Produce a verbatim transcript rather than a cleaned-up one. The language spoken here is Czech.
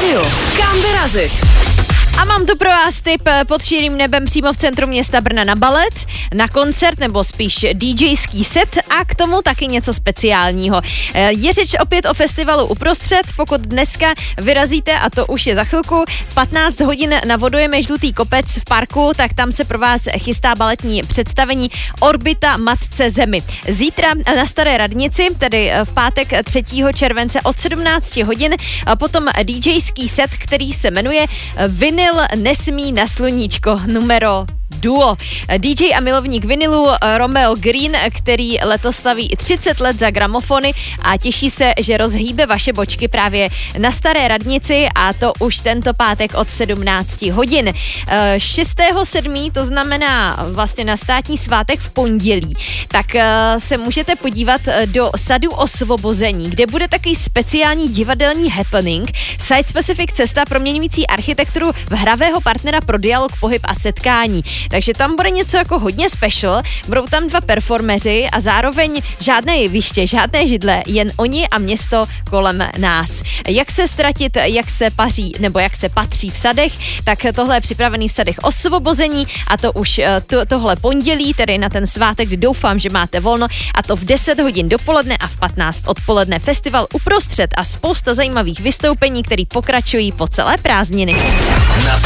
rádiu. Kam vyrazit? A mám tu pro vás tip pod širým nebem přímo v centru města Brna na balet, na koncert nebo spíš DJský set a k tomu taky něco speciálního. Je řeč opět o festivalu Uprostřed, pokud dneska vyrazíte, a to už je za chvilku, patnáct hodin na Vodojeme Žlutý kopec v parku, tak tam se pro vás chystá baletní představení Orbita Matce Zemi. Zítra na Staré radnici, tedy v pátek třetího července od sedmnáct hodin, potom DJský set, který se jmenuje Vinyl nesmí na sluníčko numero duo. dý džej a milovník vinilu Romeo Green, který letos slaví třicet let za gramofony a těší se, že rozhýbe vaše bočky právě na Staré radnici, a to už tento pátek od sedmnáct hodin. šestého sedmého to znamená vlastně na státní svátek v pondělí, tak se můžete podívat do Sadu Osvobození, kde bude takový speciální divadelní happening, site-specific cesta proměňující architekturu v hravého partnera pro dialog, pohyb a setkání. Takže tam bude něco jako hodně special, budou tam dva performeři a zároveň žádné jeviště, žádné židle, jen oni a město kolem nás. Jak se ztratit, jak se paří nebo jak se patří v sadech, tak tohle je připravený v Sadech Osvobození, a to už to, tohle pondělí, tedy na ten svátek, kdy doufám, že máte volno, a to v deset hodin dopoledne a v patnáct odpoledne. Festival Uprostřed a spousta zajímavých vystoupení, které pokračují po celé prázdniny. Na